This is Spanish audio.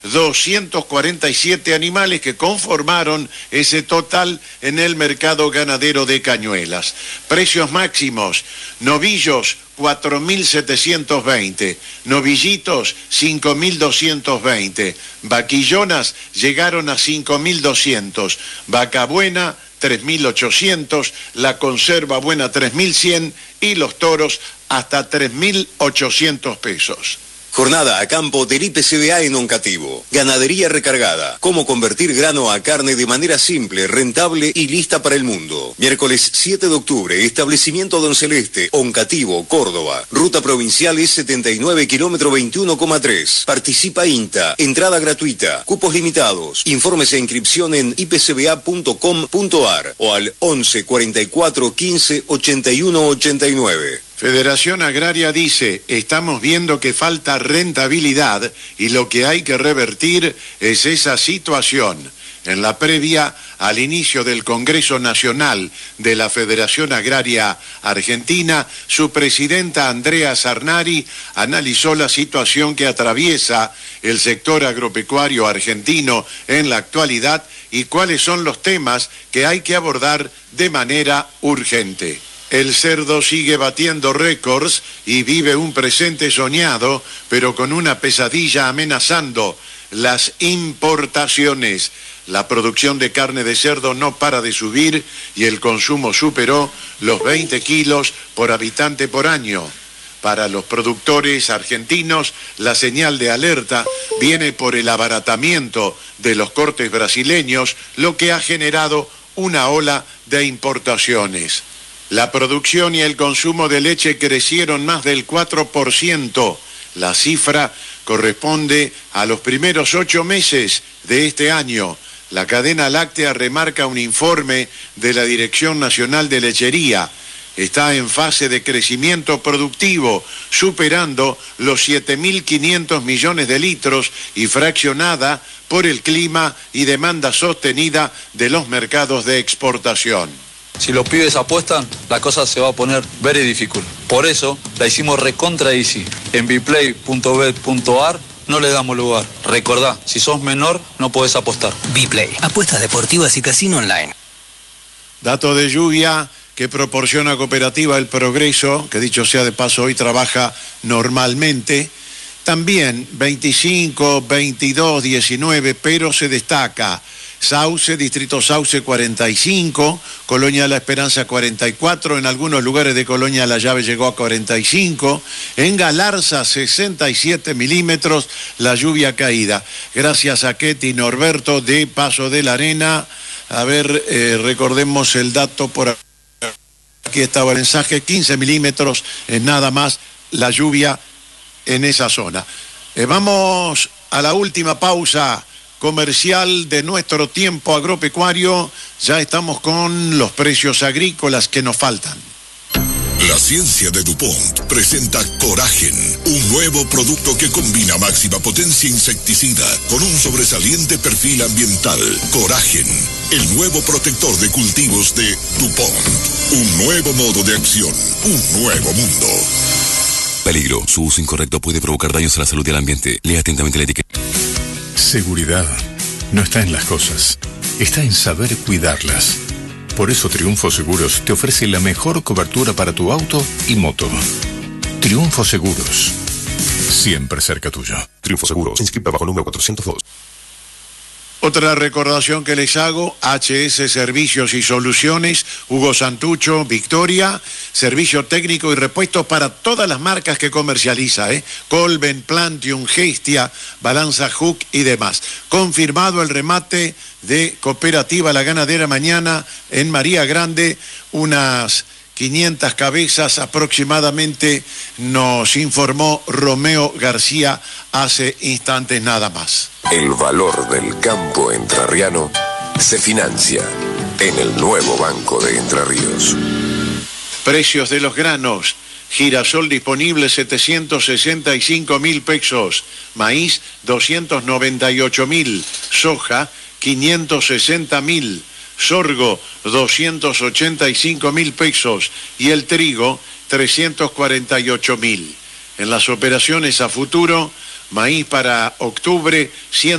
247 animales que conformaron ese total en el mercado ganadero de Cañuelas. Precios máximos: novillos 4.720, novillitos 5.220, vaquillonas llegaron a 5.200, vaca buena 3.800, la conserva buena 3.100 y los toros hasta 3.800 pesos. Jornada a campo del IPCBA en Oncativo. Ganadería recargada. Cómo convertir grano a carne de manera simple, rentable y lista para el mundo. Miércoles 7 de octubre, establecimiento Don Celeste, Oncativo, Córdoba. Ruta provincial S79, kilómetro 21,3. Participa INTA. Entrada gratuita. Cupos limitados. Informes e inscripción en ipcba.com.ar o al 11 44 15 81 89. Federación Agraria dice: estamos viendo que falta rentabilidad y lo que hay que revertir es esa situación. En la previa al inicio del Congreso Nacional de la Federación Agraria Argentina, su presidenta Andrea Sarnari analizó la situación que atraviesa el sector agropecuario argentino en la actualidad y cuáles son los temas que hay que abordar de manera urgente. El cerdo sigue batiendo récords y vive un presente soñado, pero con una pesadilla amenazando: las importaciones. La producción de carne de cerdo no para de subir y el consumo superó los 20 kilos por habitante por año. Para los productores argentinos, la señal de alerta viene por el abaratamiento de los cortes brasileños, lo que ha generado una ola de importaciones. La producción y el consumo de leche crecieron más del 4%. La cifra corresponde a los primeros 8 meses de este año. La cadena láctea remarca un informe de la Dirección Nacional de Lechería. Está en fase de crecimiento productivo, superando los 7.500 millones de litros y fraccionada por el clima y demanda sostenida de los mercados de exportación. Si los pibes apuestan, la cosa se va a poner very difficult. Por eso la hicimos recontra easy. En bplay.bet.ar no le damos lugar. Recordá, si sos menor, no podés apostar. Bplay, apuestas deportivas y casino online. Dato de lluvia que proporciona Cooperativa El Progreso, que dicho sea de paso hoy trabaja normalmente. También 25, 22, 19, pero se destaca Sauce, Distrito Sauce 45, Colonia La Esperanza 44, en algunos lugares de Colonia La Llave llegó a 45, en Galarza 67 milímetros la lluvia caída. Gracias a Ketty Norberto de Paso de la Arena. A ver, recordemos el dato por aquí estaba el mensaje: 15 milímetros es nada más la lluvia en esa zona. Vamos a la última pausa comercial de nuestro tiempo agropecuario. Ya estamos con los precios agrícolas que nos faltan. La ciencia de DuPont presenta Coragen, un nuevo producto que combina máxima potencia insecticida con un sobresaliente perfil ambiental. Coragen, el nuevo protector de cultivos de DuPont. Un nuevo modo de acción, un nuevo mundo. Peligro. Su uso incorrecto puede provocar daños a la salud y al ambiente. Lea atentamente la etiqueta. Seguridad no está en las cosas, está en saber cuidarlas. Por eso Triunfo Seguros te ofrece la mejor cobertura para tu auto y moto. Triunfo Seguros, siempre cerca tuyo. Triunfo Seguros, inscrita bajo número 402. Otra recordación que les hago: HS Servicios y Soluciones, Hugo Santucho, Victoria, servicio técnico y repuestos para todas las marcas que comercializa, Colben, Plantium, Gestia, Balanza Hook y demás. Confirmado el remate de Cooperativa La Ganadera mañana en María Grande, unas 500 cabezas aproximadamente, nos informó Romeo García hace instantes nada más. El valor del campo entrerriano se financia en el nuevo Banco de Entre Ríos. Precios de los granos: girasol disponible 765.000 pesos, maíz 298.000, soja 560.000, sorgo 285.000 pesos y el trigo 348.000. En las operaciones a futuro, maíz para octubre,